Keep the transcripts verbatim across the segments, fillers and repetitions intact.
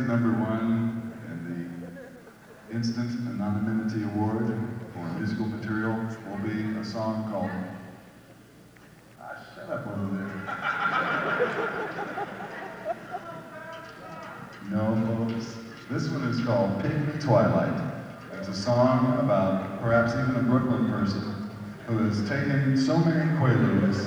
number one in the Instant Anonymity Award for musical material will be a song called, ah, shut up over there. No, folks. This one is called Pygmy Twilight. It's a song about perhaps even a Brooklyn person who has taken so many Quaaludes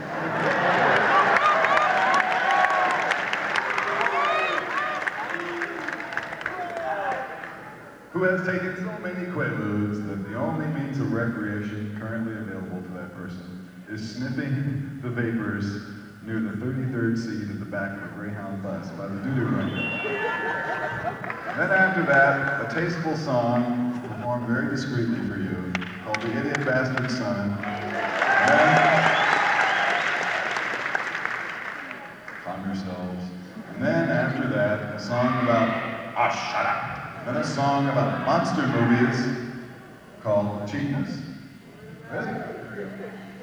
who has taken so many Quaaludes that the only means of recreation currently available to that person is sniffing the vapors near the thirty-third seat at the back of a Greyhound bus by the doo-doo runway. Then after that, a tasteful song performed very discreetly for you called The Idiot Bastard Son. Calm yourselves. And then after that, a song about, ah, shut up. Then a song about monster movies called Cheapness. Ready?